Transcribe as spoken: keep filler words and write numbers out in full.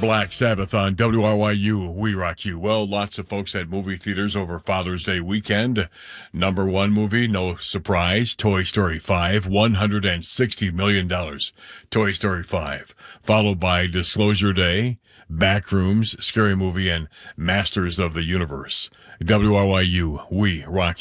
Black Sabbath on W R Y U, We Rock You. Well, lots of folks at movie theaters over Father's Day weekend. Number one movie, no surprise, Toy Story five, one hundred sixty million dollars. Toy Story five. Followed by Disclosure Day, Backrooms, Scary Movie, and Masters of the Universe. W R Y U, We Rock You.